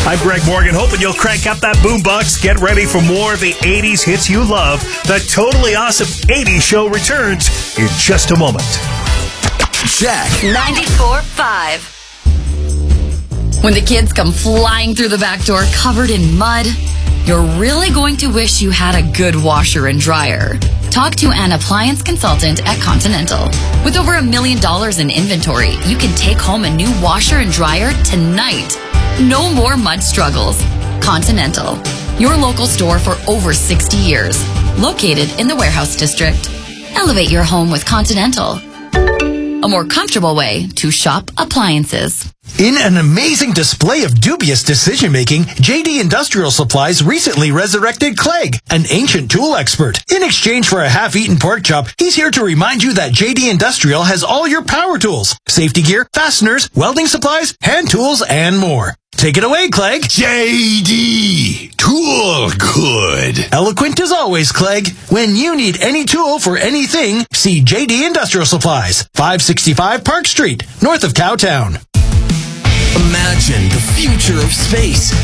I'm Greg Morgan, hoping you'll crank up that boombox. Get ready for more of the 80s hits you love. The Totally Awesome 80s Show returns in just a moment. Check. 94.5. When the kids come flying through the back door covered in mud, you're really going to wish you had a good washer and dryer. Talk to an appliance consultant at Continental. With over $1 million in inventory, you can take home a new washer and dryer tonight. No more mud struggles. Continental, your local store for over 60 years. Located in the Warehouse District. Elevate your home with Continental. A more comfortable way to shop appliances. In an amazing display of dubious decision-making, JD Industrial Supplies recently resurrected Clegg, an ancient tool expert. In exchange for a half-eaten pork chop, he's here to remind you that JD Industrial has all your power tools, safety gear, fasteners, welding supplies, hand tools, and more. Take it away, Clegg. JD. Tool good. Eloquent as always, Clegg. When you need any tool for anything, see JD Industrial Supplies, 565 Park Street, north of Cowtown. Imagine the future of space